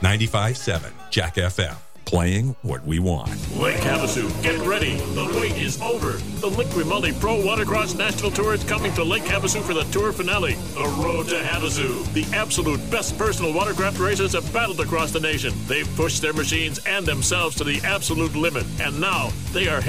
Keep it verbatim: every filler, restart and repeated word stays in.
ninety-five point seven Jack F M. Playing what we want. Lake Havasu, get ready. The wait is over. The Lake Grimaldi Pro Watercross National Tour is coming to Lake Havasu for the tour finale. The Road to Havasu. The absolute best personal watercraft racers have battled across the nation. They've pushed their machines and themselves to the absolute limit. And now they are